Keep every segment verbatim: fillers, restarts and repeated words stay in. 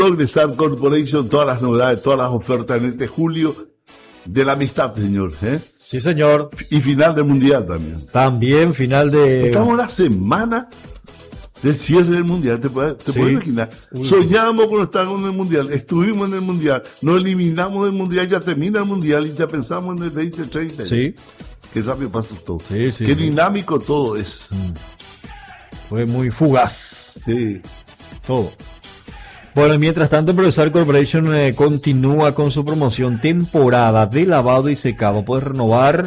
Progresar Corporation, todas las novedades, todas las ofertas en este julio de la amistad, señor. ¿eh? Sí, señor. Y final del mundial también. También final de... Estamos en la semana del cierre del mundial, ¿te puedes, te Sí. puedes imaginar? Uy, Soñamos cuando estábamos en el mundial, estuvimos en el mundial, nos eliminamos del mundial, ya termina el mundial y ya pensamos en el veinte treinta. Sí. Qué rápido pasa todo. Sí, sí, Qué sí. dinámico todo es. Fue muy fugaz. Sí. Todo. Bueno, mientras tanto, Progresar Corporation eh, continúa con su promoción temporada de lavado y secado. Puedes renovar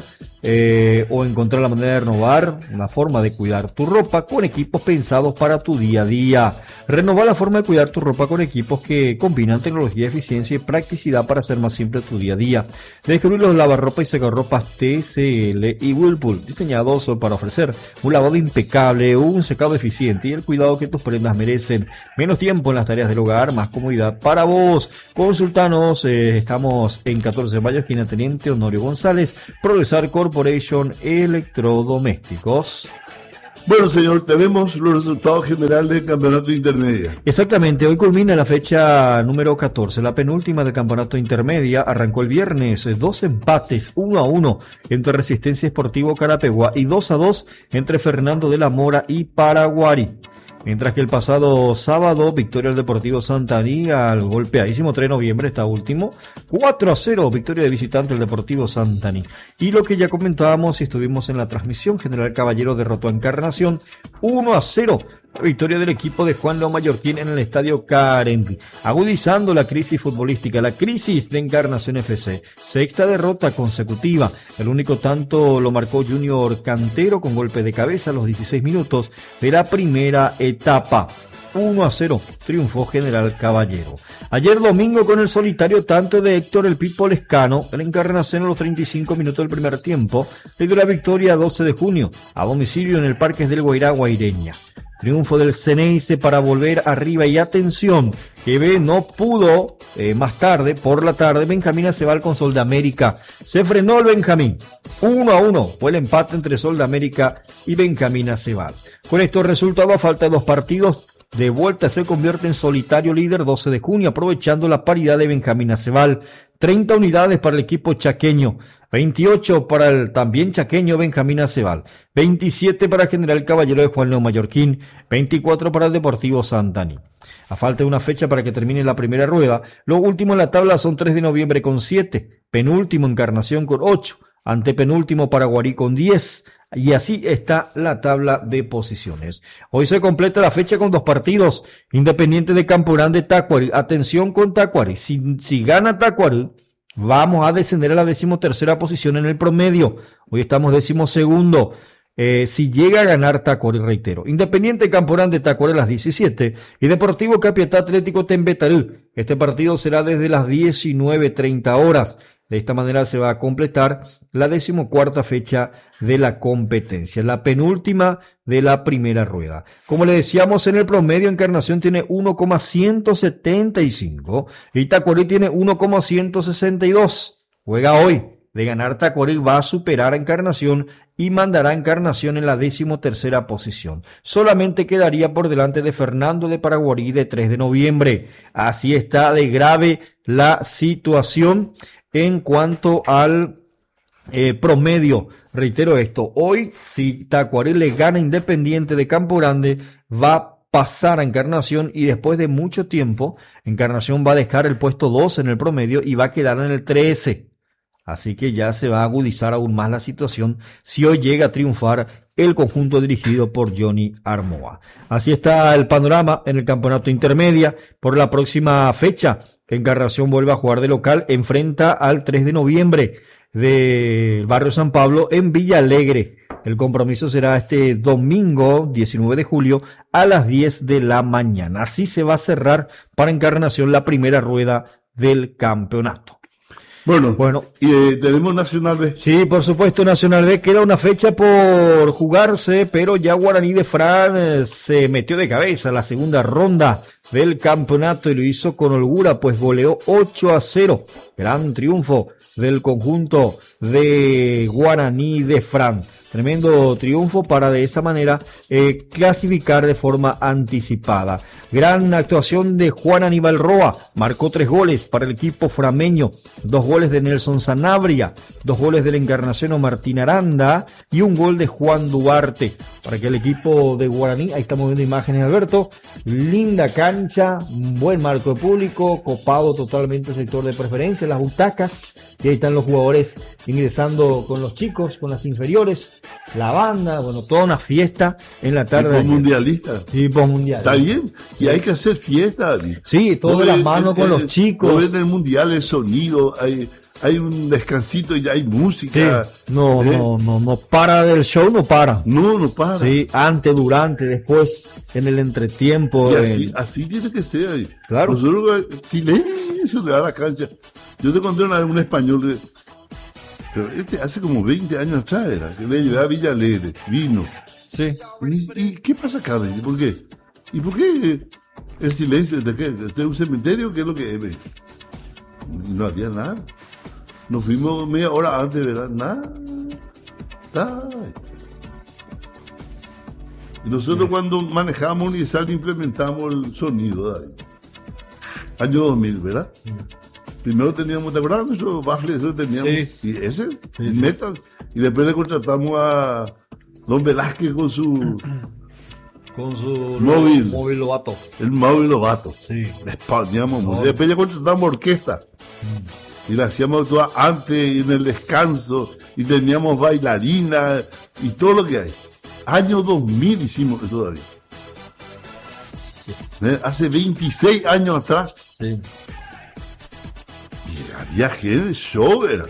eh, o encontrar la manera de renovar, una forma de cuidar tu ropa con equipos pensados para tu día a día. Renovar la forma de cuidar tu ropa con equipos que combinan tecnología, eficiencia y practicidad para hacer más simple tu día a día. Descubrir los lavarropas y secarropas T C L y Whirlpool, diseñados para ofrecer un lavado impecable, un secado eficiente y el cuidado que tus prendas merecen. Menos tiempo en las tareas del hogar, más comodidad para vos. Consultanos, eh, estamos en catorce de mayo, esquina Teniente Honorio González. Progresar Corporation Electrodomésticos. Bueno, señor, tenemos los resultados generales del campeonato intermedia. Exactamente, hoy culmina la fecha número catorce, la penúltima del campeonato intermedia. Arrancó el viernes, dos empates, uno a uno entre Resistencia Esportivo Carapeguá y dos a dos entre Fernando de la Mora y Paraguarí. Mientras que el pasado sábado, victoria del Deportivo Santaní al golpeadísimo tres de noviembre, está último, cuatro a cero, victoria de visitante del Deportivo Santaní. Y lo que ya comentábamos y estuvimos en la transmisión, General Caballero derrotó a Encarnación uno a cero. La victoria del equipo de Juan León Mallorquín en el estadio Carendi, agudizando la crisis futbolística, la crisis de Encarnación F C. Sexta derrota consecutiva. El único tanto lo marcó Junior Cantero con golpe de cabeza a los dieciséis minutos de la primera etapa. uno a cero, triunfó General Caballero. Ayer domingo con el solitario tanto de Héctor el Pipo Lescano, el Encarnación a los treinta y cinco minutos del primer tiempo, le dio la victoria doce de junio, a domicilio en el Parques del Guairá Guaireña. Triunfo del Ceneice para volver arriba y atención, que ve no pudo eh, más tarde, por la tarde, Benjamín Aceval con Sol de América. Se frenó el Benjamín. uno a uno fue el empate entre Sol de América y Benjamín Aceval. Con estos resultados, a falta de dos partidos, de vuelta se convierte en solitario líder doce de junio, aprovechando la paridad de Benjamín Aceval. treinta unidades para el equipo chaqueño, veintiocho para el también chaqueño Benjamín Aceval, veintisiete para General Caballero de Juan León Mallorquín, veinticuatro para el Deportivo Santaní. A falta de una fecha para que termine la primera rueda, lo último en la tabla son tres de noviembre con siete, penúltimo Encarnación con ocho, antepenúltimo Paraguarí con diez, y así está la tabla de posiciones. Hoy se completa la fecha con dos partidos. Independiente de Campo Grande, Tacuary. Atención con Tacuary. Si, si gana Tacuary, vamos a descender a la decimotercera posición en el promedio. Hoy estamos decimosegundo. Eh, si llega a ganar Tacuary, reitero. Independiente Campo Grande, Tacuary a las diecisiete. Y Deportivo Capiatá Atlético Tembetarú. Este partido será desde las diecinueve treinta horas. De esta manera se va a completar la decimocuarta fecha de la competencia, la penúltima de la primera rueda. Como le decíamos, en el promedio Encarnación tiene uno coma ciento setenta y cinco y Tacuary tiene uno coma ciento sesenta y dos. Juega hoy. De ganar Tacuary va a superar a Encarnación y mandará a Encarnación en la decimotercera posición. Solamente quedaría por delante de Fernando de Paraguarí de tres de noviembre. Así está de grave la situación en cuanto al eh, promedio. Reitero esto, hoy si Tacuary le gana Independiente de Campo Grande, va a pasar a Encarnación y después de mucho tiempo, Encarnación va a dejar el puesto dos en el promedio y va a quedar en el trece. Así que ya se va a agudizar aún más la situación si hoy llega a triunfar el conjunto dirigido por Johnny Armoa. Así está el panorama en el campeonato intermedia. Por la próxima fecha, Encarnación vuelve a jugar de local, enfrenta al tres de noviembre del barrio San Pablo en Villa Alegre. El compromiso será este domingo diecinueve de julio a las diez de la mañana. Así se va a cerrar para Encarnación la primera rueda del campeonato. Bueno, Bueno, y eh, tenemos Nacional B. sí, por supuesto, Nacional B queda una fecha por jugarse, pero ya Guaraní de Fran eh, se metió de cabeza en la segunda ronda del campeonato y lo hizo con holgura, pues goleó ocho a cero. Gran triunfo del conjunto de Guaraní de Fran. Tremendo triunfo para de esa manera eh, clasificar de forma anticipada. Gran actuación de Juan Aníbal Roa, marcó tres goles para el equipo frameño, dos goles de Nelson Sanabria, dos goles del Encarnación Martín Aranda y un gol de Juan Duarte para que el equipo de Guaraní. Ahí estamos viendo imágenes, Alberto, linda cancha, buen marco de público, copado totalmente el sector de preferencia, las butacas, y ahí están los jugadores ingresando con los chicos, con las inferiores, la banda, bueno, toda una fiesta en la tarde. Tipo mundialista. Tipo mundialista. Está bien, y hay que hacer fiesta. Sí, todo de la mano con los chicos. No ven el mundial, el sonido, hay, hay un descansito y hay música. Sí. No, ¿eh? no, no, no para del show, no para. No, no para. Sí, antes, durante, después, en el entretiempo. Y así, el... así tiene que ser. Claro. Nosotros, silencio de la cancha. Yo te conté una vez un español de... Pero este hace como veinte años atrás era, que le llevé a Villa Alegre, vino. Sí. ¿Y, y qué pasa acá? ¿Y por qué? ¿Y por qué el silencio? ¿De qué? ¿De un cementerio? ¿Qué es lo que es? No había nada. Nos fuimos media hora antes, ¿verdad? Nada. Ay. Y nosotros sí. Cuando manejamos Unizal implementamos el sonido de ahí. Año dos mil, ¿verdad? Sí. Primero teníamos, ¿te acuerdas? Nuestro baffle, eso teníamos. Sí. Y ese, sí, metal. Sí. Y después le contratamos a Don Velázquez con su... Con su móvil. Móvil Lobato. El móvil Lobato. Sí. Le españamos. No. Y después ya contratamos orquesta. Mm. Y la hacíamos toda antes, en el descanso. Y teníamos bailarina y todo lo que hay. Año dos mil hicimos eso todavía. ¿Eh? Hace veintiséis años atrás. Sí. Había gente, show era.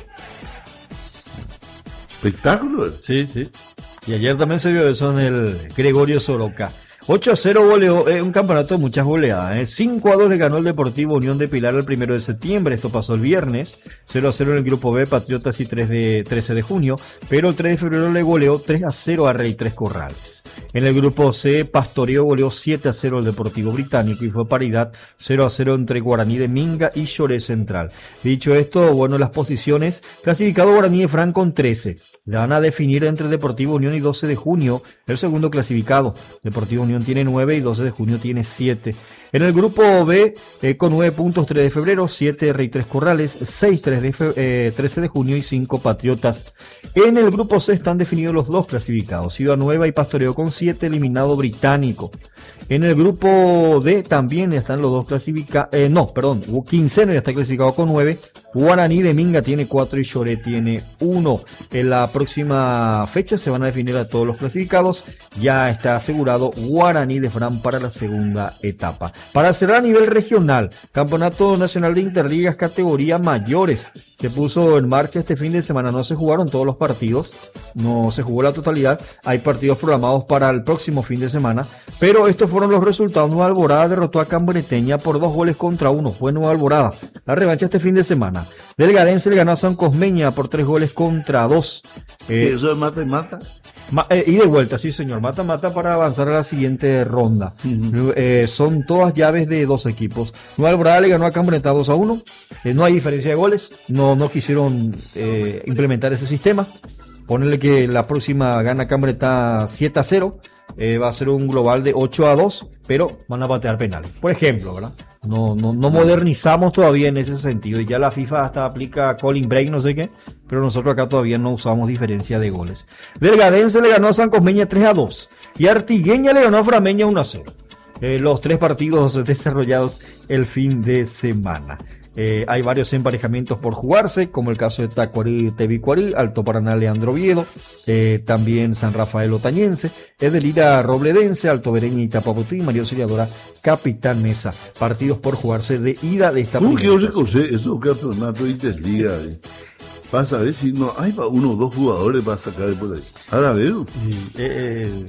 Espectáculo era. Sí, sí. Y ayer también se vio eso en el Gregorio Soroca. ocho a cero goleó, eh, un campeonato de muchas goleadas. Eh. cinco a dos le ganó el Deportivo Unión de Pilar el primero de septiembre. Esto pasó el viernes. cero a cero en el grupo B, Patriotas y tres de, trece de junio. Pero el tres de febrero le goleó tres a cero a Rey Tres Corrales. En el grupo C, Pastoreo goleó siete a cero al Deportivo Británico y fue paridad cero a cero entre Guaraní de Minga y Choré Central. Dicho esto, bueno, las posiciones, clasificado Guaraní de Fran con trece. Le van a definir entre Deportivo Unión y doce de junio el segundo clasificado. Deportivo Unión tiene nueve y doce de junio tiene siete. En el grupo B, eh, con nueve puntos, tres de febrero, siete Rey Tres Corrales, seis tres de fe, eh, trece de junio y cinco Patriotas. En el grupo C están definidos los dos clasificados, Ciudad Nueva y Pastoreo con siete, eliminado Británico. En el grupo D también están los dos clasificados, eh, no, perdón, Quinceno ya está clasificado con nueve, Guaraní de Minga tiene cuatro y Choré tiene uno. En la próxima fecha se van a definir a todos los clasificados, ya está asegurado Guaraní de Fran para la segunda etapa. Para cerrar a nivel regional, Campeonato Nacional de Interligas categoría mayores se puso en marcha este fin de semana. No se jugaron todos los partidos, no se jugó la totalidad, hay partidos programados para el próximo fin de semana, pero estos fueron los resultados. Nueva Alborada derrotó a Cambreteña por dos goles contra uno, fue Nueva Alborada. La revancha este fin de semana. Delgadense le ganó a San Cosmeña por tres goles contra dos. Eh, ¿Eso es mata y mata? Ma, eh, y de vuelta, sí señor, mata-mata para avanzar a la siguiente ronda. Uh-huh. Eh, son todas llaves de dos equipos. Nueva Alborada le ganó a Cambreta dos a uno. Eh, no hay diferencia de goles, no, no quisieron eh, implementar ese sistema. Ponerle que la próxima gana Cambreta siete a cero. Eh, va a ser un global de ocho a dos, pero van a patear penales. Por ejemplo, ¿verdad? No, no, no modernizamos todavía en ese sentido. Y ya la FIFA hasta aplica calling break, no sé qué. Pero nosotros acá todavía no usamos diferencia de goles. Delgadense le ganó a San Cosmeña tres a dos. Y Artigueña le ganó a Frameña uno a cero. Eh, los tres partidos desarrollados el fin de semana. Eh, hay varios emparejamientos por jugarse, como el caso de Tacuarí y Tebicuarí, Alto Paraná Leandro Oviedo, eh, también San Rafael Otañense, Edelira Robledense, Alto Bereña y Tapaputí, María Auxiliadora Capitán Mesa. Partidos por jugarse de ida de esta primera. ¿Cómo que yo sé eso campeonato de Interliga? Eh? Vas a ver si no hay uno o dos jugadores para sacar por ahí. Ahora veo. Sí, eh, eh.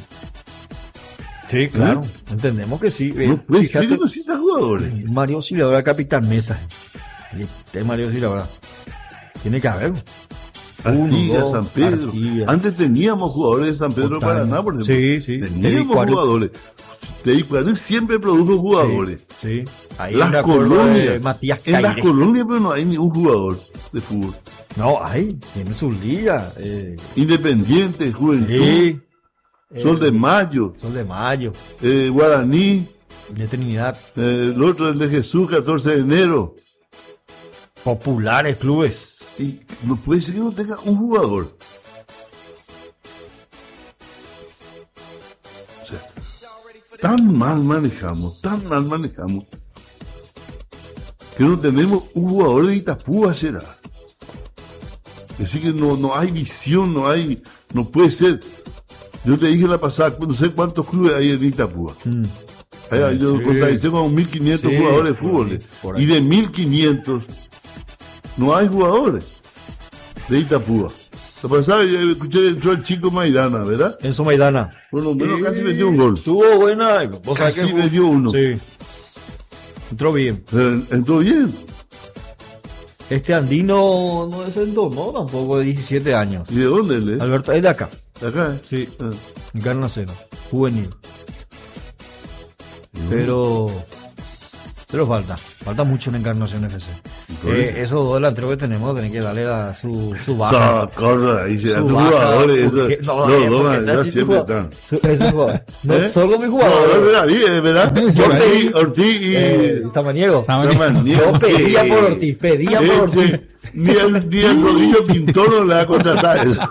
Sí, claro, ¿eh? Entendemos que sí. No, pues, fíjate, sí que necesita jugadores. Mario Auxiliadora Capitán Mesa. Este Mario Auxiliadora. Tiene que haber. Artigas, Uno, San Pedro. Artigas. Antes teníamos jugadores de San Pedro de Paraná, por ejemplo. Sí, sí. Teníamos jugadores. Tebicuarí siempre produjo jugadores. Sí, sí. Ahí las colonias. Matías en las colonias, pero no hay ningún jugador de fútbol. No, hay, tiene su liga. Eh. Independiente, Juventud. Sí. Sol eh, de Mayo. Sol de Mayo. Eh, Guaraní. De Trinidad. Eh, el otro, el de Jesús, catorce de enero. Populares clubes. Y no puede ser que no tenga un jugador. O sea, tan mal manejamos, tan mal manejamos, que no tenemos un jugador de Itapúa, será. Es decir, que no, no hay visión, no hay, no puede ser. Yo te dije la pasada, no sé cuántos clubes hay en Itapúa. Mm. Hay, yo sí. contabilicé como mil quinientos sí, jugadores de fútbol. Ahí, y de mil quinientos no hay jugadores de Itapúa. La pasada yo escuché, entró el chico Maidana, ¿verdad? Enzo Maidana. Por lo menos sí, casi metió un gol. Tuvo buena. ¿Vos casi metió uno. Sí. Entró bien. Eh, entró bien. Este andino no es el no tampoco, de diecisiete años. ¿Y de dónde él es? Alberto, es de acá. ¿De acá? Sí. Ah. Encarnación, juvenil. Pero pero falta, falta mucho en Encarnación F C. Eh, esos dos delanteros que tenemos tienen que darle a su, su baja. Socorro, ahí serán tus jugadores. Eso, no, no, no, no, no siempre están. Su, ese jugador. No ¿Eh? Solo mis jugadores. No, ¿verdad? Ortiz, Ortiz y eh, Samaniego. Samaniego. Yo pedía por Ortiz, pedía por Ortiz. Ni el, ni el Rodrigo Pintor no le va a contratar eso.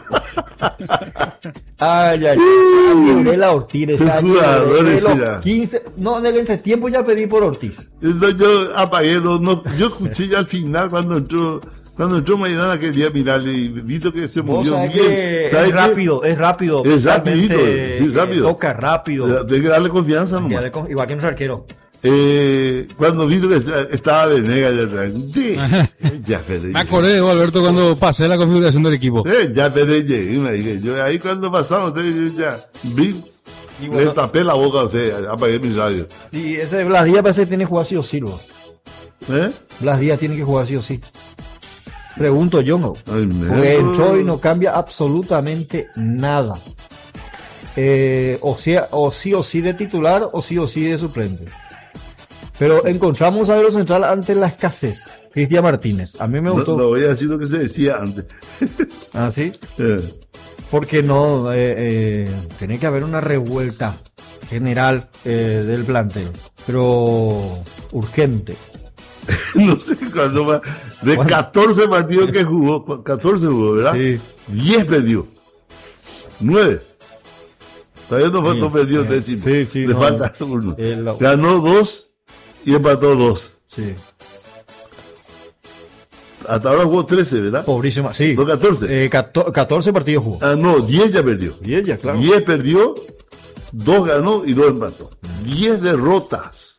Ay, ay, ay. De la Ortiz, ese año. Jugadores, de los quince, no, en el entretiempo ya pedí por Ortiz. No, yo apagué, no, no, yo escuché ya al final cuando entró, cuando entró Maidana quería mirarle y visto que se movió bien. Que es rápido, es rápido. Es rapidito, sí, rápido. Toca rápido. Hay que darle confianza nomás. Igual que nuestro arquero. Eh, cuando vi que estaba Venegas ya atrás, sí, ya perdí. Me acordé, Alberto, cuando pasé la configuración del equipo. Eh, ya perdí, me dije, yo ahí cuando pasamos, yo ya vi, y bueno, le tapé la boca a usted, apagué mi radio. Y ese Blas Díaz parece que tiene que jugar sí o sí, ¿no? ¿Eh? Blas Díaz tiene que jugar sí o sí. Pregunto yo, ¿no? Ay, porque entró y no cambia absolutamente nada. Eh, o, sea, o sí o sí de titular o sí o sí de suplente. Pero encontramos a Vero Central ante la escasez. Cristian Martínez, a mí me gustó. No, no voy a decir lo que se decía antes. ¿Ah, sí? Eh. Porque no, eh, eh, tiene que haber una revuelta general eh, del plantel, pero urgente. No sé cuándo va. De bueno. catorce partidos que jugó, catorce jugó, ¿verdad? Sí. diez perdió. nueve. Todavía no, sí, no perdió eh, décimo. Sí, sí, Le no, falta uno. Eh, lo... Ganó dos y empató dos. Sí. Hasta ahora jugó trece, ¿verdad? Pobrísima, sí. No, catorce. Eh, catorce partidos jugó. Ah, no, diez ya perdió. diez ya, claro. diez perdió, dos ganó y dos empató. diez derrotas.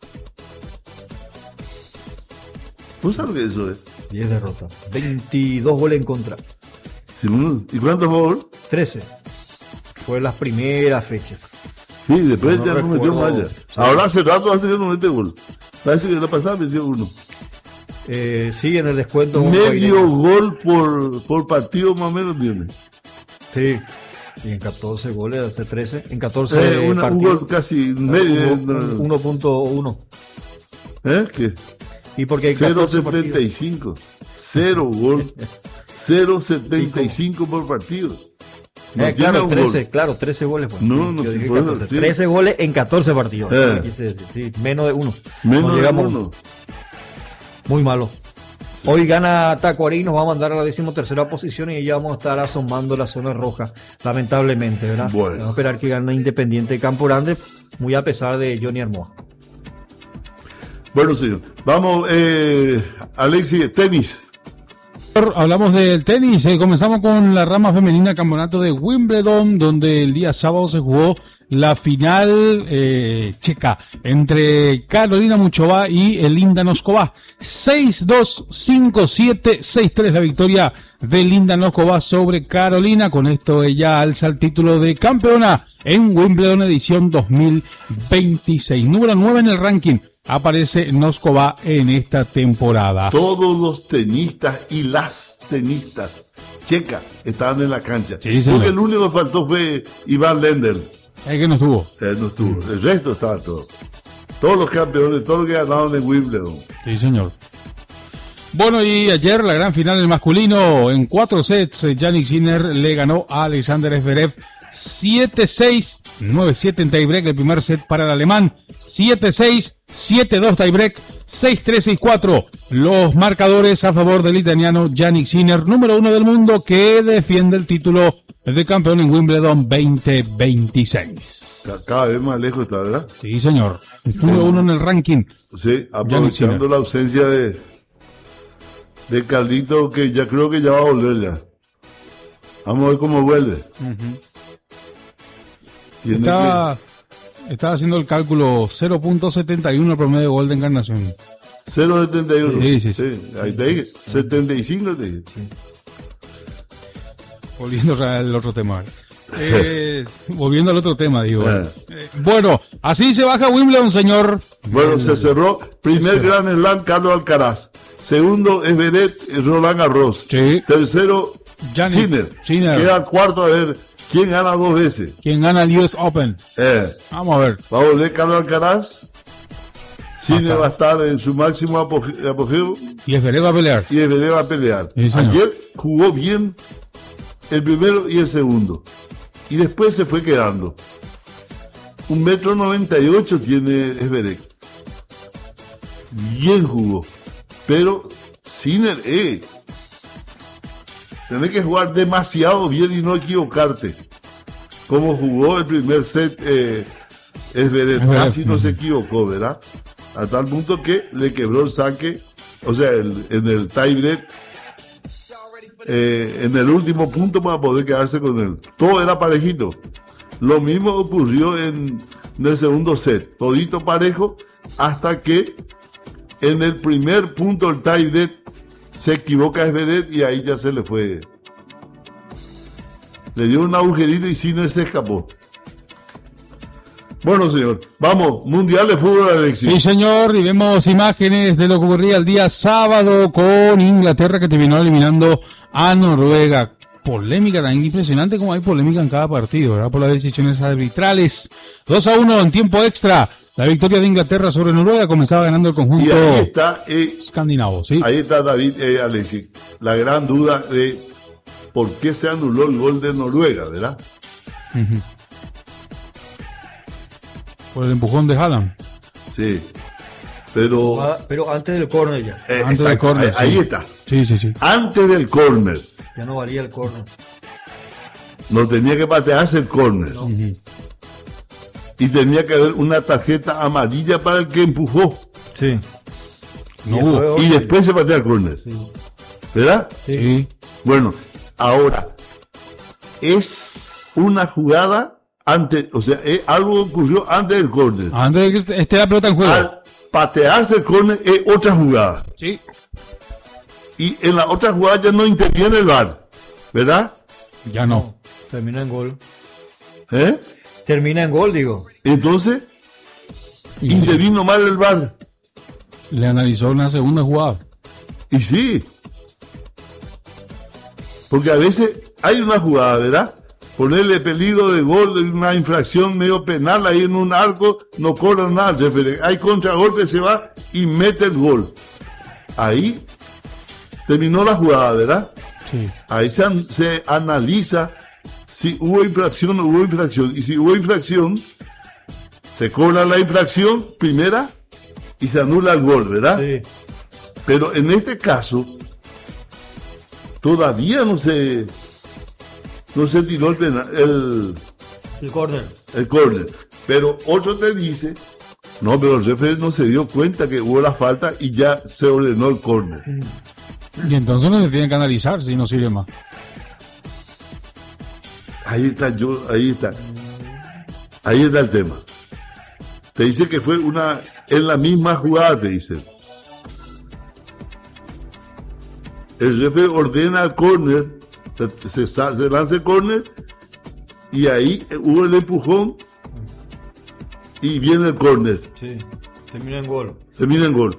¿Tú sabes lo que eso es? diez derrotas. veintidós goles en contra. Sí, ¿y cuántos goles? trece. Fue las primeras fechas. Sí, después no, ya no, no metió más ya. Sí. Ahora hace rato hace que no mete gol. Parece que la pasada metió uno. Eh, sí, en el descuento. Medio gol por, por partido más o menos viene. Sí. Y en catorce goles hace trece. En catorce eh, una, partidos. Un gol casi medio. uno punto uno. ¿Eh? ¿Qué? Y porque cero punto setenta y cinco. Cero gol. cero punto setenta y cinco por partido. No eh, claro, trece, gol. claro, trece goles. Pues. No, no, dije catorce, sí. trece goles en catorce partidos. Eh. Decir, sí, menos de uno. Menos de uno. Muy malo. Hoy gana Tacuarí, nos va a mandar a la decimotercera posición y ya vamos a estar asomando la zona roja, lamentablemente, ¿verdad? Bueno. Vamos a esperar que gane Independiente Campo Grande, muy a pesar de Johnny Armoa. Bueno, señor. Vamos, eh, Alexis, tenis. Hablamos del tenis, eh, comenzamos con la rama femenina campeonato de Wimbledon, donde el día sábado se jugó la final eh, checa entre Carolina Muchova y Linda Noskova. seis dos, cinco siete, seis tres la victoria de Linda Noskova sobre Carolina. Con esto ella alza el título de campeona en Wimbledon edición dos mil veintiséis. Número nueve en el ranking. Aparece Noskova en esta temporada. Todos los tenistas y las tenistas checas estaban en la cancha. Sí, porque el único que faltó fue Iván Lendl. Es que no estuvo. Él no estuvo. El resto estaba todo. Todos los campeones, todos los que ganaron en Wimbledon. Sí, señor. Bueno, y ayer la gran final del masculino en cuatro sets, Jannik Sinner le ganó a Alexander Zverev siete seis, nueve siete en tiebreak el primer set para el alemán, siete seis, siete dos tiebreak, seis tres, seis cuatro. Los marcadores a favor del italiano Jannik Sinner, número uno del mundo, que defiende el título de campeón en Wimbledon veinte veintiséis. Cada vez más lejos está, ¿verdad? Sí, señor. Número uno en el ranking. Sí, aprovechando la ausencia de, de Carlito, que ya creo que ya va a volver ya. Vamos a ver cómo vuelve. Uh-huh. Estaba, que... estaba haciendo el cálculo cero punto setenta y uno el promedio de gol de Encarnación. cero punto setenta y uno. Sí, sí, sí. sí. Ahí te dije. setenta y cinco te dije. Sí. Volviendo al otro tema. Eh, volviendo al otro tema, digo. Eh. Eh, bueno, así se baja Wimbledon, señor. Bueno, el... se cerró. Primer Grand Slam, Carlos Alcaraz. Segundo, Everett, Roland Garros. Sí. Tercero, Sinner. Sinner. Queda el cuarto, a ver, ¿quién gana dos veces? ¿Quién gana el U S Open? Eh. Vamos a ver. Va a volver Carlos Alcaraz. Sinner va a estar en su máximo apogeo. Y Zverev va a pelear. Y Zverev va a pelear. Sí, ayer jugó bien el primero y el segundo. Y después se fue quedando. Un metro noventa y ocho tiene Zverev. Bien jugó. Pero Sinner, eh. Tenés que jugar demasiado bien y no equivocarte. Como jugó el primer set, eh, Zverev. Casi no se equivocó, ¿verdad? A tal punto que le quebró el saque. O sea, el, en el tiebreak. Eh, en el último punto para poder quedarse con él. Todo era parejito. Lo mismo ocurrió en, en el segundo set. Todito parejo hasta que en el primer punto el tiebreak se equivoca Zverev y ahí ya se le fue. Le dio un agujerito y Sinner se escapó. Bueno, señor, vamos, Mundial de Fútbol, Alexis. Sí, señor, y vemos imágenes de lo que ocurría el día sábado con Inglaterra, que terminó eliminando a Noruega. Polémica tan impresionante como hay polémica en cada partido, ¿verdad? Por las decisiones arbitrales. dos a uno en tiempo extra. La victoria de Inglaterra sobre Noruega, comenzaba ganando el conjunto y ahí está, eh, escandinavo, ¿sí? Ahí está, David, eh, Alexis, la gran duda de por qué se anuló el gol de Noruega, ¿verdad? Uh-huh. Por el empujón de Haaland. Sí, pero... Ah, pero antes del córner ya. Eh, antes del córner, ahí, sí. ahí está. Sí, sí, sí. Antes del córner. Ya no valía el córner. No tenía que patearse el córner. No. Uh-huh. Y tenía que haber una tarjeta amarilla para el que empujó. Sí. No hubo. Y después se patea el córner. Sí. ¿Verdad? Sí. sí. Bueno, ahora, es una jugada... Antes, o sea, eh, algo ocurrió antes del córner. Antes de que esté la pelota en juego. Al patearse el córner es otra jugada. Sí. Y en la otra jugada ya no interviene el V A R, ¿verdad? Ya no. Termina en gol. ¿Eh? Termina en gol, digo. Entonces, y intervino sí. mal el V A R. Le analizó una segunda jugada. Y sí. Porque a veces hay una jugada, ¿verdad? Ponerle peligro de gol, de una infracción medio penal ahí en un arco, no cobra nada, referee. Hay contragolpe, se va y mete el gol. Ahí terminó la jugada, ¿verdad? Sí. Ahí se, an- se analiza si hubo infracción o hubo infracción. Y si hubo infracción, se cobra la infracción primera y se anula el gol, ¿verdad? Sí. Pero en este caso, todavía no se... No se tiró el penal, el... El córner. El córner. Pero otro te dice, no, pero el referee no se dio cuenta que hubo la falta y ya se ordenó el córner. Y entonces no se tiene que analizar si no sirve más. Ahí está, yo, ahí está. Ahí está el tema. Te dice que fue una, en la misma jugada, te dice. El referee ordena el córner. Se, se, se lanza el córner y ahí hubo el empujón y viene el córner. Sí, termina en gol. Termina en gol.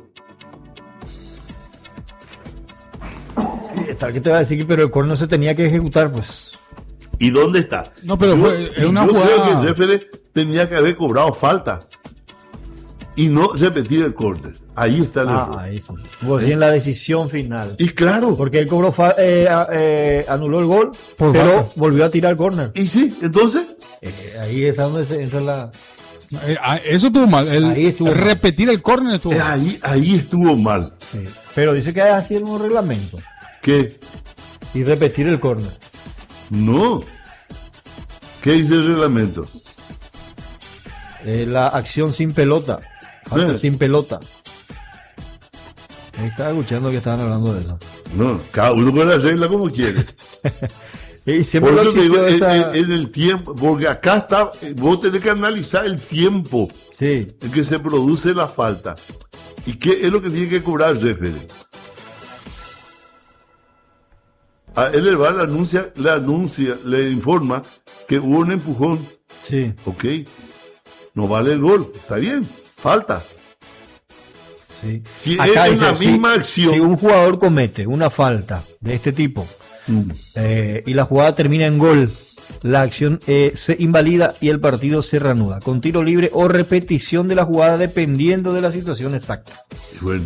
Tal que te va a decir, pero el córner se tenía que ejecutar, pues. ¿Y dónde está? No, pero yo, fue es una yo jugada. Creo que el referee tenía que haber cobrado falta y no repetir el córner. Ahí está el Ah, error. ahí sí. Pues sí, en la decisión final. Y claro. Porque él cobró fa- eh, eh, anuló el gol, Por pero falta. volvió a tirar córner. Y sí, entonces. Eh, ahí es donde se entra la... Eh, ah, eso estuvo mal. El, Ahí estuvo mal. repetir el córner estuvo eh, mal. ahí, ahí estuvo mal. Sí. Pero dice que es así en un reglamento. ¿Qué? Y repetir el córner. No. ¿Qué dice el reglamento? Eh, la acción sin pelota. Falta Eh. sin pelota. Ahí estaba escuchando que estaban hablando de eso. No, cada uno con la regla como quiere. Y siempre Por lo eso te digo, existió en, esa... en- en el tiempo, porque acá está, vos tenés que analizar el tiempo Sí, en que se produce la falta. ¿Y qué es lo que tiene que cobrar el referee? A él el V A R le anuncia, le anuncia, le informa que hubo un empujón. sí. Ok, no vale el gol, está bien, falta. Sí. Si Acá es dice, la si- misma acción. Si un jugador comete una falta de este tipo Mm. eh, y la jugada termina en gol, la acción eh, se invalida y el partido se reanuda con tiro libre o repetición de la jugada dependiendo de la situación exacta. Y bueno,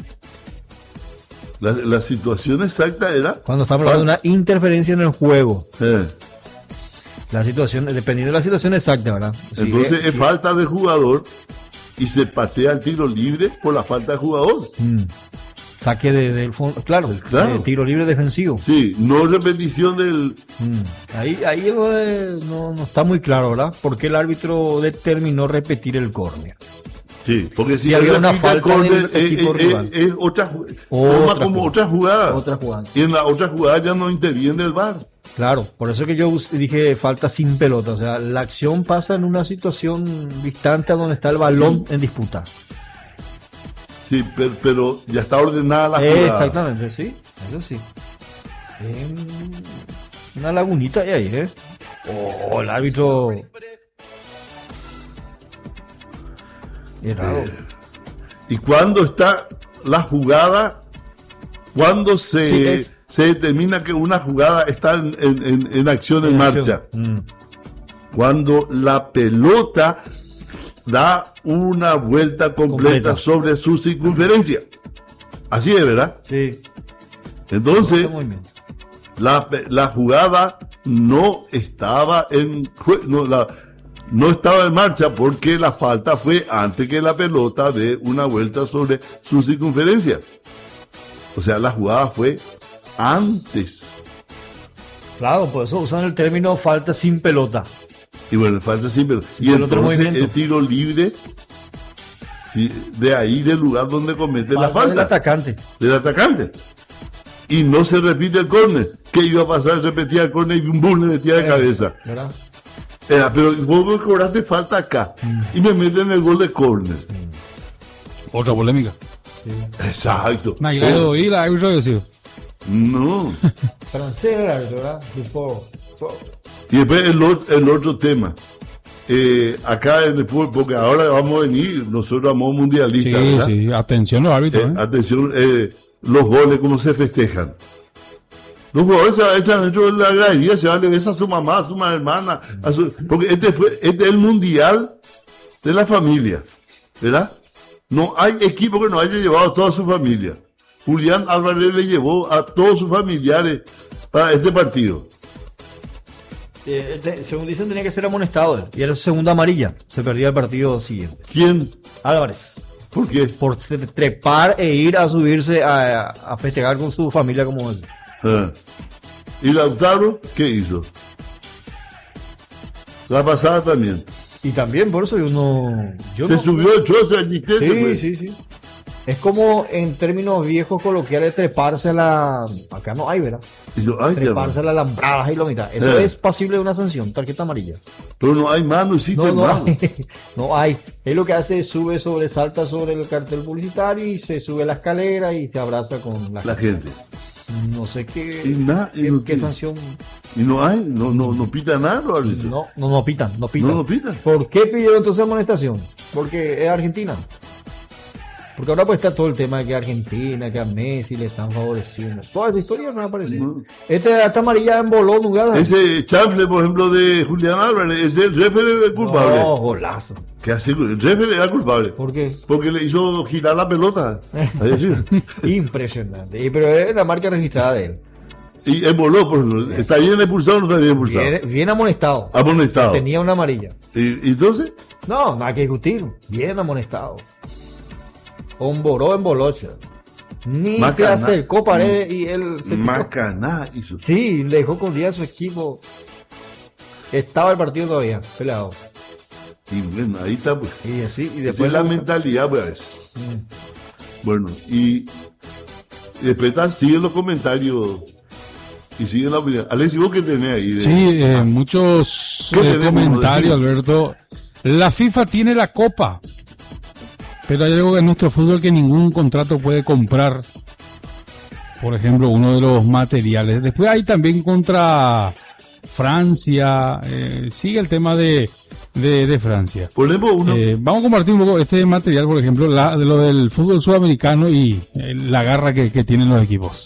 la, la situación exacta era. Cuando estamos hablando de una interferencia en el juego, Eh, la situación, dependiendo de la situación exacta, ¿verdad? Si entonces es- es si- falta de jugador y se patea el tiro libre por la falta de jugador. Mm. Saque de- del fondo, claro, Claro. eh, tiro libre defensivo. Sí, no repetición del. Mm. Ahí, ahí lo de- no, no está muy claro, ¿verdad? ¿Por qué el árbitro determinó repetir el córner? Sí, porque si Y había él una repite el falta del córner, eh, equipo eh, rival. eh, es otra, ju- Otra toma como jugada. otra jugada. Otra jugada. Y en la otra jugada ya no interviene el V A R. Claro, por eso que yo us- dije falta sin pelota. O sea, la acción pasa en una situación distante a donde está el balón en disputa. Sí, pero, pero ya está ordenada la jugada. Exactamente, sí, eso sí. Em, una lagunita hay ahí, ¿eh? Oh, el árbitro. Es raro. Y cuando está la jugada, cuando se, Sí, es- se determina que una jugada está en, en- en- en acción, en, En marcha. acción. Mm. Cuando la pelota da una vuelta completa Completa. sobre su circunferencia. Así es, ¿verdad? Sí. Entonces, Este movimiento. la, la jugada no estaba en jue- no, la- no estaba en marcha porque la falta fue antes que la pelota dé una vuelta sobre su circunferencia. O sea, la jugada fue antes. Claro, por eso usan el término falta sin pelota. Y bueno, falta siempre. Sin Y pelota en entonces movimiento. el tiro libre, sí, de ahí del lugar donde comete la Falta del falta. atacante. Del atacante. Y no se repite el córner. ¿Qué iba a pasar? Repetía el córner y un boom le metía de cabeza. ¿Verdad? Eh, pero vos me cobraste falta acá. Y me meten el gol de córner. Otra polémica. Exacto. Nah, y la de oír, la árbitro decía. No. Francés era el árbitro, ¿verdad? Tipo, po- Y después el, ot- el otro tema. Eh, acá en el fútbol, porque ahora vamos a venir, nosotros vamos mundialistas. Sí, ¿verdad? sí. Atención los árbitros. Eh, ¿eh? atención, eh, los goles, cómo se festejan. Los jugadores se echan dentro de la gradería, se van a besar a su mamá, a su hermana, a su- porque este fue este es el mundial de la familia, ¿verdad? No hay equipo que no haya llevado a toda su familia. Julián Álvarez le llevó a todos sus familiares para este partido. eh, este, según dicen, tenía que ser amonestado él. Y era su segunda amarilla. Se perdía el partido siguiente. ¿Quién? Álvarez. ¿Por qué? Por se- trepar e ir a subirse a, a festejar con su familia como es. Ah. ¿Y Lautaro qué hizo? La pasada también. Y también por eso yo no. Yo Se no- subió el trozo allí. ¿qué se fue? Sí, sí, sí. Es como en términos viejos coloquiales treparse a la. Acá no hay, ¿verdad? Y yo, ay, Treparse a la alambrada y lo mitad. Eso Eh. es pasible de una sanción, tarjeta amarilla. pero no hay mano y sí No, te no mano. hay. No hay. Él lo que hace es sube, sobresalta sobre el cartel publicitario y se sube a la escalera y se abraza con la, La gente. No sé qué, Y na- y qué, no qué tiene- sanción. Y no hay, no, no, no pita nada los árbitros. No, no, no pitan, no pitan. No, no pitan. ¿Por qué pidió entonces amonestación? Porque es Argentina. Porque ahora pues está todo el tema de que Argentina, que a Messi le están favoreciendo. Toda esa historia no aparece. No. Este, esta amarilla emboló lugar. Ese chanfle, por ejemplo, de Julián Álvarez, es el referee culpable. No, golazo. Que así, el referee era culpable. ¿Por qué? Porque le hizo girar la pelota. Impresionante. Y, pero es la marca registrada de él. Y emboló, por ejemplo. ¿Está bien expulsado o no está bien expulsado? Bien, bien amonestado. Amonestado. Tenía una amarilla. ¿Y, y entonces? No, nada que discutir. Bien amonestado. Omboró en bolocha. Ni Macaná, se acercó Paredes y él se Macaná hizo. Sí, le dejó con día a su equipo. Estaba el partido todavía, pelado. Y bueno, ahí está pues. Y así, y después es la mentalidad pues. Mm. Bueno, y, y después está, siguen los comentarios y siguen la opinión. Alexis, ¿vos qué tenés ahí? De... Sí, eh, ah. muchos eh, comentarios, Alberto. La FIFA tiene la copa. Pero hay algo en nuestro fútbol que ningún contrato puede comprar. Por ejemplo, uno de los materiales. Después hay también contra Francia. Eh, sigue el tema de, de, de Francia. Uno. Eh, vamos a compartir un poco este material, por ejemplo, la, de lo del fútbol sudamericano y eh, la garra que, que tienen los equipos.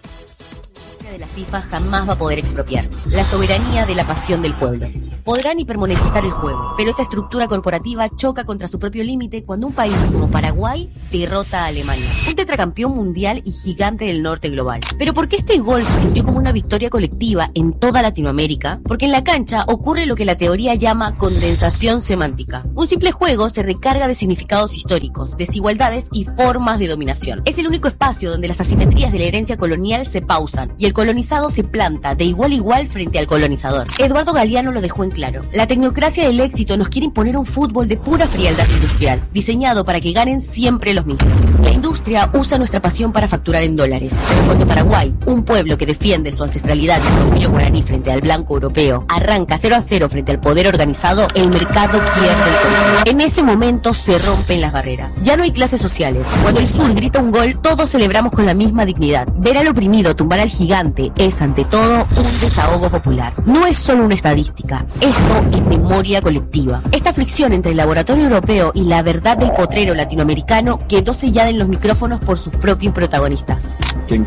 La FIFA jamás va a poder expropiar la soberanía de la pasión del pueblo. Podrán hipermonetizar el juego, pero esa estructura corporativa choca contra su propio límite cuando un país como Paraguay derrota a Alemania, un tetracampeón mundial y gigante del norte global. Pero ¿por qué este gol se sintió como una victoria colectiva en toda Latinoamérica? Porque en la cancha ocurre lo que la teoría llama condensación semántica. Un simple juego se recarga de significados históricos, desigualdades y formas de dominación. Es el único espacio donde las asimetrías de la herencia colonial se pausan y el colonizado se planta de igual a igual frente al colonizador. Eduardo Galeano lo dejó en claro. La tecnocracia del éxito nos quiere imponer un fútbol de pura frialdad industrial, diseñado para que ganen siempre los mismos. La industria usa nuestra pasión para facturar en dólares, pero cuando Paraguay, un pueblo que defiende su ancestralidad y el orgullo guaraní frente al blanco europeo, arranca cero a cero frente al poder organizado, el mercado pierde el control. En ese momento se rompen las barreras. Ya no hay clases sociales. Cuando el sur grita un gol, todos celebramos con la misma dignidad. Ver al oprimido tumbar al gigante es ante todo un desahogo popular. No es solo una estadística, esto es memoria colectiva. Esta fricción entre el laboratorio europeo y la verdad del potrero latinoamericano quedó sellada en los micrófonos por sus propios protagonistas.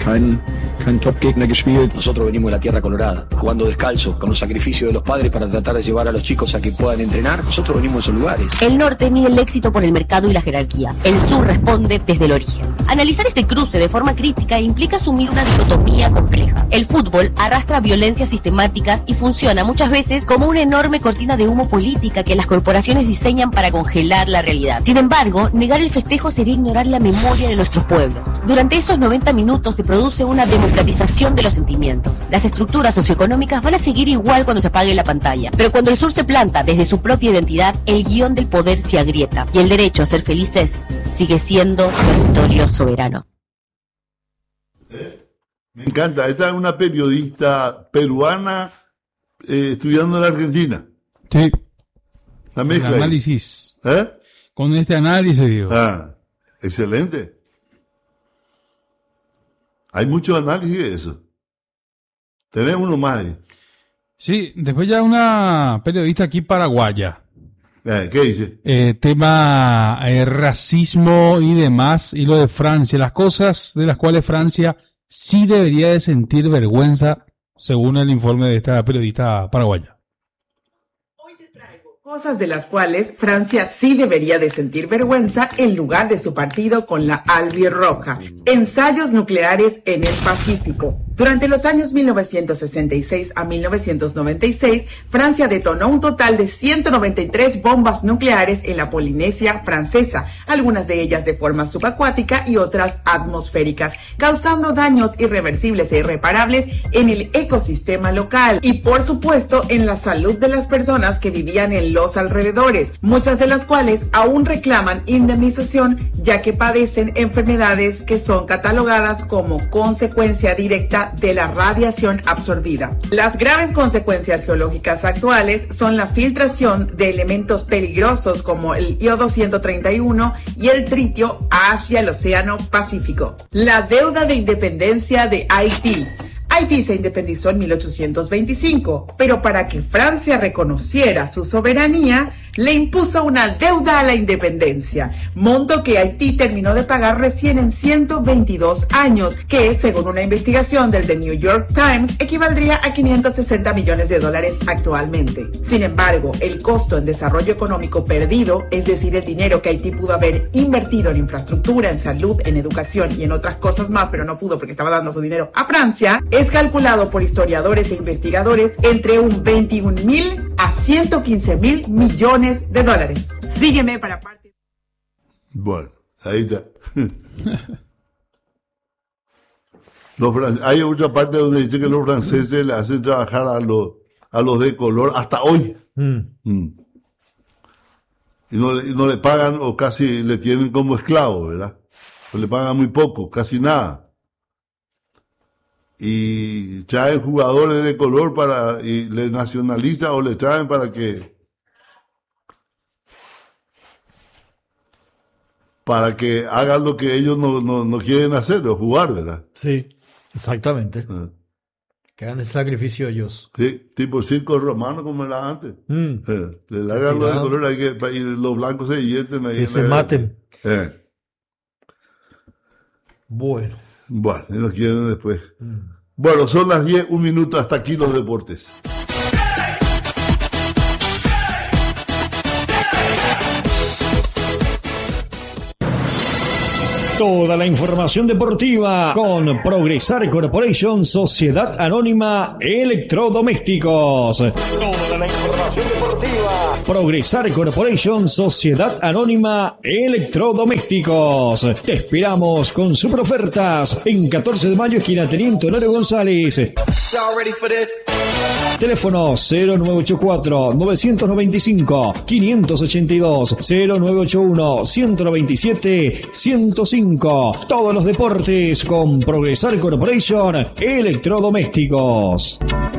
Nosotros venimos de la tierra colorada, jugando descalzo, con los sacrificios de los padres para tratar de llevar a los chicos a que puedan entrenar. Nosotros venimos de esos lugares. El norte mide el éxito por el mercado y la jerarquía. El sur responde desde el origen. Analizar este cruce de forma crítica implica asumir una dicotomía compleja. El fútbol arrastra violencias sistemáticas y funciona muchas veces como una enorme cortina de humo política que las corporaciones diseñan para congelar la realidad. Sin embargo, negar el festejo sería ignorar la memoria de nuestros pueblos. Durante esos noventa minutos se produce una democratización de los sentimientos. Las estructuras socioeconómicas van a seguir igual cuando se apague la pantalla, pero cuando el sur se planta desde su propia identidad, el guión del poder se agrieta y el derecho a ser felices sigue siendo territorio soberano. Me encanta. Esta es una periodista peruana eh, estudiando en la Argentina. Sí. La mezcla. El análisis. ¿Eh? Con este análisis, digo. Ah, excelente. Hay mucho análisis de eso. Tenés uno más ahí. Sí, después ya una periodista aquí paraguaya. Eh, ¿Qué dice? Eh, tema eh, racismo y demás, y lo de Francia, las cosas de las cuales Francia sí debería de sentir vergüenza, según el informe de esta periodista paraguaya. Hoy te traigo cosas de las cuales Francia sí debería de sentir vergüenza en lugar de su partido con la albirroja. Ensayos nucleares en el Pacífico. Durante los años mil novecientos sesenta y seis a mil novecientos noventa y seis, Francia detonó un total de ciento noventa y tres bombas nucleares en la Polinesia francesa, algunas de ellas de forma subacuática y otras atmosféricas, causando daños irreversibles e irreparables en el ecosistema local y, por supuesto, en la salud de las personas que vivían en los alrededores, muchas de las cuales aún reclaman indemnización ya que padecen enfermedades que son catalogadas como consecuencia directa de la radiación absorbida. Las graves consecuencias geológicas actuales son la filtración de elementos peligrosos como el iodo ciento treinta y uno y el tritio hacia el Océano Pacífico. La deuda de independencia de Haití. Haití se independizó en mil ochocientos veinticinco, pero para que Francia reconociera su soberanía, le impuso una deuda a la independencia, monto que Haití terminó de pagar recién en ciento veintidós años, que según una investigación del The New York Times equivaldría a quinientos sesenta millones de dólares actualmente. Sin embargo, el costo en desarrollo económico perdido, es decir, el dinero que Haití pudo haber invertido en infraestructura, en salud, en educación y en otras cosas más, pero no pudo porque estaba dando su dinero a Francia, es calculado por historiadores e investigadores entre un veintiún mil a ciento quince mil millones de dólares. Sígueme para parte. Bueno, ahí está. Los fran- Hay otra parte donde dice que los franceses le hacen trabajar a los, a los de color hasta hoy. Mm. Mm. Y, no, y no le pagan o casi le tienen como esclavo, ¿verdad? O le pagan muy poco, casi nada. Y traen jugadores de color para y le nacionalizan o le traen para que para que hagan lo que ellos no, no, no quieren hacer, o jugar, ¿verdad? Sí, exactamente. Ah. Que hagan el sacrificio ellos. Sí, tipo circo romano como era antes. Mm. Eh, le hagan lo de color, hay que, y los blancos se divierten ahí. Que se maten. Eh. Bueno. Bueno, y nos quieren después. Mm. Bueno, son las diez, un minuto, hasta aquí los deportes. Toda la información deportiva con Progresar Corporation, Sociedad Anónima Electrodomésticos. Toda la información deportiva. Progresar Corporation, Sociedad Anónima Electrodomésticos. Te esperamos con super ofertas en catorce de mayo, esquina Teniente Honorio González. Teléfono cero nueve ocho cuatro, nueve nueve cinco, cinco ocho dos, cero nueve ocho uno, uno dos siete, ciento cinco. Todos los deportes con Progresar Corporation Electrodomésticos.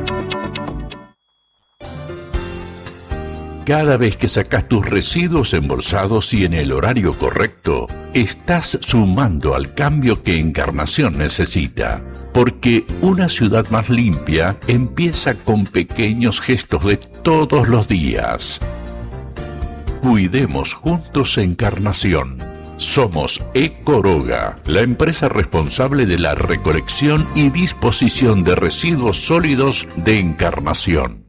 Cada vez que sacas tus residuos embolsados y en el horario correcto, estás sumando al cambio que Encarnación necesita. Porque una ciudad más limpia empieza con pequeños gestos de todos los días. Cuidemos juntos Encarnación. Somos Ecoroga, la empresa responsable de la recolección y disposición de residuos sólidos de Encarnación.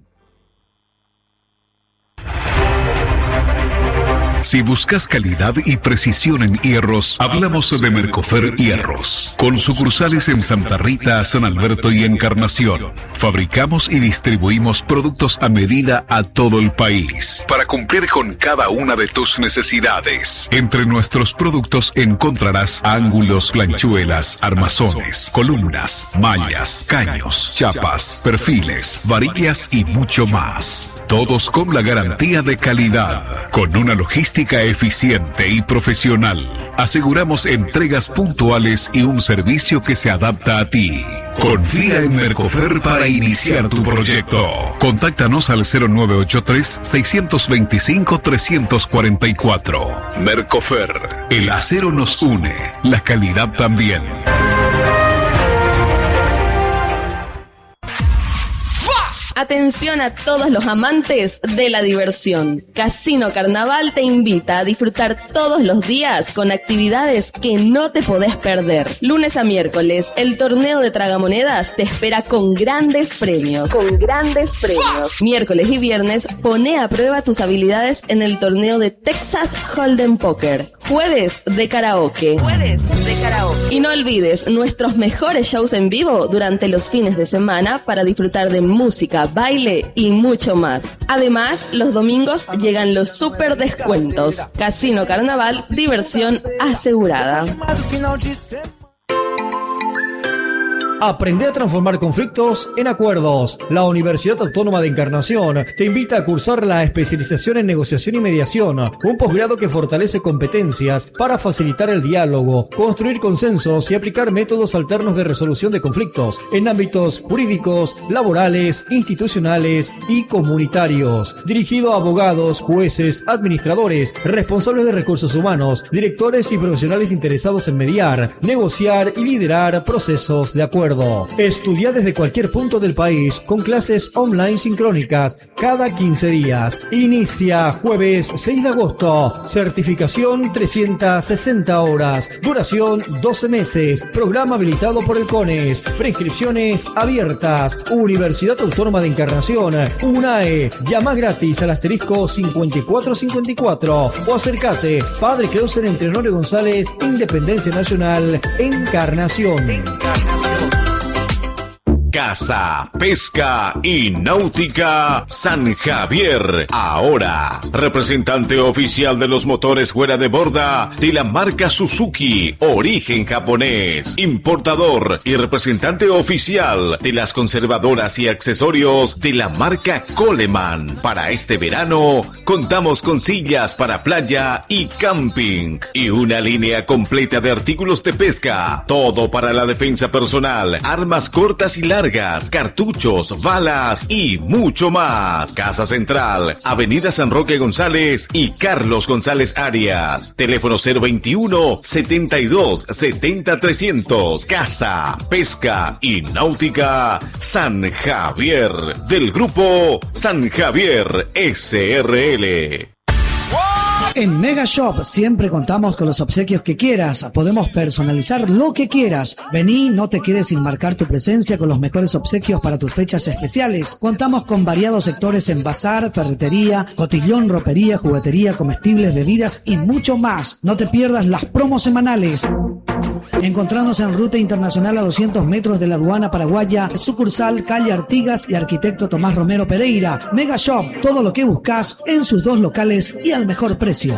Si buscas calidad y precisión en hierros, hablamos de Mercofer Hierros. Con sucursales en Santa Rita, San Alberto y Encarnación. Fabricamos y distribuimos productos a medida a todo el país, para cumplir con cada una de tus necesidades. Entre nuestros productos encontrarás ángulos, planchuelas, armazones, columnas, mallas, caños, chapas, perfiles, varillas y mucho más. Todos con la garantía de calidad, con una logística eficiente y profesional. Aseguramos entregas puntuales y un servicio que se adapta a ti. Confía en Mercofer para iniciar tu proyecto. Contáctanos al cero nueve ocho tres, seis dos cinco, tres cuatro cuatro. Mercofer, el acero nos une, la calidad también. Atención a todos los amantes de la diversión. Casino Carnaval te invita a disfrutar todos los días con actividades que no te podés perder. Lunes a miércoles, el torneo de tragamonedas te espera con grandes premios. Con grandes premios. Miércoles y viernes, pone a prueba tus habilidades en el torneo de Texas Hold'em Poker. Jueves de karaoke. Jueves de karaoke. Y no olvides nuestros mejores shows en vivo durante los fines de semana para disfrutar de música, baile y mucho más. Además, los domingos llegan los super descuentos. Casino Carnaval, diversión asegurada. Aprende a transformar conflictos en acuerdos. La Universidad Autónoma de Encarnación te invita a cursar la especialización en negociación y mediación, un posgrado que fortalece competencias para facilitar el diálogo, construir consensos y aplicar métodos alternos de resolución de conflictos en ámbitos jurídicos, laborales, institucionales y comunitarios. Dirigido a abogados, jueces, administradores, responsables de recursos humanos, directores y profesionales interesados en mediar, negociar y liderar procesos de acuerdo. recuerdo. Estudia desde cualquier punto del país con clases online sincrónicas cada quince días. Inicia jueves seis de agosto. Certificación trescientas sesenta horas. Duración doce meses. Programa habilitado por el CONES. Preinscripciones abiertas. Universidad Autónoma de Encarnación. UNAE. Llama gratis al asterisco cincuenta y cuatro cincuenta y cuatro o acércate. Padre Kreuser entre Honorio González, Independencia Nacional, Encarnación. Encarnación. Casa, Pesca y Náutica San Javier. Ahora, representante oficial de los motores fuera de borda de la marca Suzuki, origen japonés. Importador y representante oficial de las conservadoras y accesorios de la marca Coleman. Para este verano, contamos con sillas para playa y camping. Y una línea completa de artículos de pesca. Todo para la defensa personal, armas cortas y largas, cartuchos, balas y mucho más. Casa Central, Avenida San Roque González y Carlos González Arias. Teléfono cero veintiuno, setenta y dos, setenta, trescientos. Casa, Pesca y Náutica San Javier. Del grupo San Javier S R L. En Mega Shop siempre contamos con los obsequios que quieras. Podemos personalizar lo que quieras. Vení, no te quedes sin marcar tu presencia con los mejores obsequios para tus fechas especiales. Contamos con variados sectores en bazar, ferretería, cotillón, ropería, juguetería, comestibles, bebidas y mucho más. No te pierdas las promos semanales. Encontrarnos en Ruta Internacional a doscientos metros de la aduana paraguaya, sucursal calle Artigas y Arquitecto Tomás Romero Pereira. Mega Shop, todo lo que buscas en sus dos locales y al mejor precio.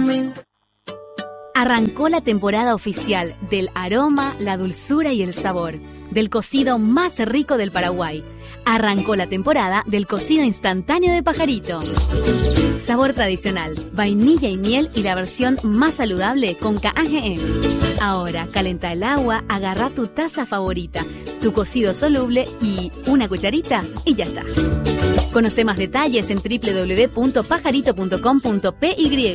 Arrancó la temporada oficial del aroma, la dulzura y el sabor del cocido más rico del Paraguay. Arrancó la temporada del cocido instantáneo de Pajarito. Sabor tradicional, vainilla y miel y la versión más saludable con K G M. Ahora, calenta el agua, agarra tu taza favorita, tu cocido soluble y una cucharita y ya está. Conoce más detalles en doble u doble u doble u punto pajarito punto com punto p y.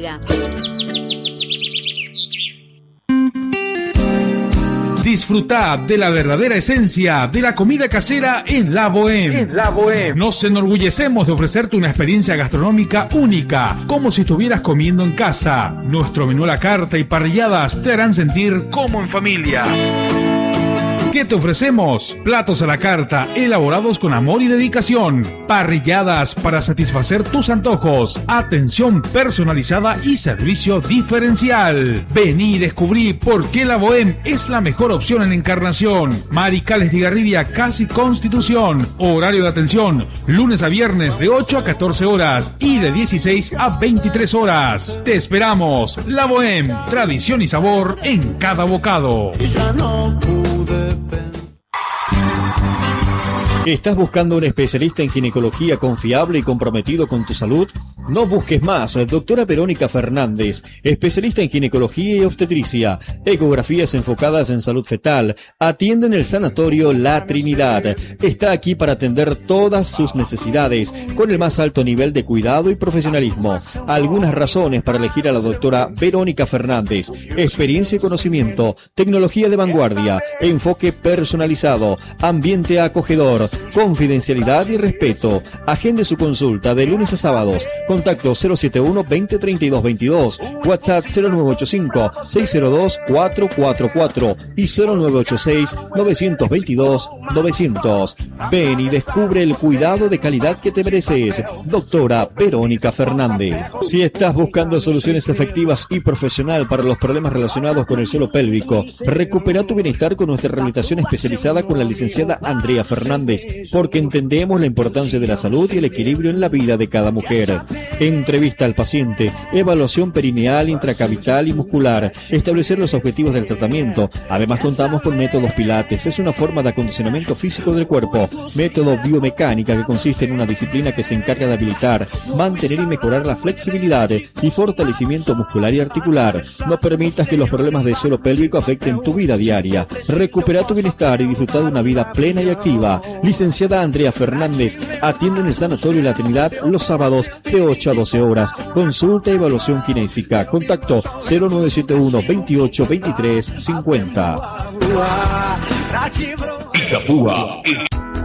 Disfruta de la verdadera esencia de la comida casera en La Bohème. En La Bohème. Nos enorgullecemos de ofrecerte una experiencia gastronómica única, como si estuvieras comiendo en casa. Nuestro menú a la carta y parrilladas te harán sentir como en familia. ¿Qué te ofrecemos? Platos a la carta, elaborados con amor y dedicación. Parrilladas para satisfacer tus antojos. Atención personalizada y servicio diferencial. Vení y descubrí por qué La Bohème es la mejor opción en Encarnación. Maricales de Garribia, casi Constitución. Horario de atención, lunes a viernes de ocho a catorce horas y de dieciséis a veintitrés horas. Te esperamos. La Bohème, tradición y sabor en cada bocado. ¿Estás buscando un especialista en ginecología confiable y comprometido con tu salud? No busques más. Doctora Verónica Fernández, especialista en ginecología y obstetricia, ecografías enfocadas en salud fetal, atiende en el Sanatorio La Trinidad. Está aquí para atender todas sus necesidades con el más alto nivel de cuidado y profesionalismo. Algunas razones para elegir a la doctora Verónica Fernández: experiencia y conocimiento, tecnología de vanguardia, enfoque personalizado, ambiente acogedor, confidencialidad y respeto. Agende su consulta de lunes a sábados. Contacto cero siete uno, veinte, treinta y dos, veintidós. WhatsApp cero nueve ocho cinco, seis cero dos, cuatro cuatro cuatro y cero nueve ocho seis, nueve dos dos, novecientos. Ven y descubre el cuidado de calidad que te mereces. Doctora Verónica Fernández. Si estás buscando soluciones efectivas y profesional para los problemas relacionados con el suelo pélvico, recupera tu bienestar con nuestra rehabilitación especializada con la licenciada Andrea Fernández, porque entendemos la importancia de la salud y el equilibrio en la vida de cada mujer. Entrevista al paciente, evaluación perineal, intracavital y muscular, establecer los objetivos del tratamiento. Además contamos con métodos Pilates, es una forma de acondicionamiento físico del cuerpo. Método biomecánica, que consiste en una disciplina que se encarga de habilitar, mantener y mejorar la flexibilidad y fortalecimiento muscular y articular. No permitas que los problemas de suelo pélvico afecten tu vida diaria. Recupera tu bienestar y disfruta de una vida plena y activa. Licenciada Andrea Fernández atiende en el Sanatorio La Trinidad los sábados de ocho a doce horas. Consulta y evaluación kinésica. Contacto cero nueve siete uno, veintiocho, veintitrés, cincuenta. Itapúa.